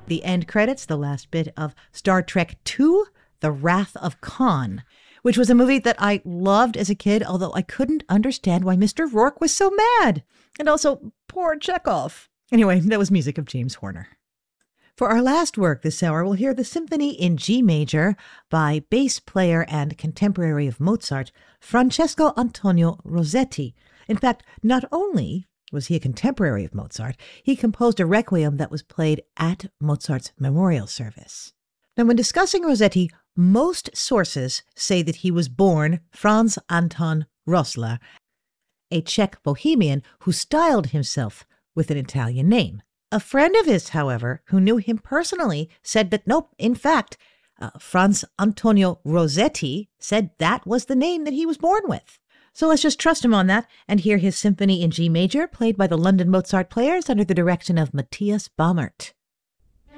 The end credits, the last bit of Star Trek II, The Wrath of Khan, which was a movie that I loved as a kid, although I couldn't understand why Mr. Rourke was so mad. And also, poor Chekhov. Anyway, that was music of James Horner. For our last work this hour, we'll hear the Symphony in G major by bass player and contemporary of Mozart, Francesco Antonio Rossetti. In fact, not only was he a contemporary of Mozart, he composed a requiem that was played at Mozart's memorial service. Now, when discussing Rossetti, most sources say that he was born Franz Anton Rossler, a Czech bohemian who styled himself with an Italian name. A friend of his, however, who knew him personally, said that nope, in fact, Franz Antonio Rossetti said that was the name that he was born with. So let's just trust him on that and hear his Symphony in G major played by the London Mozart Players under the direction of Matthias Baumert.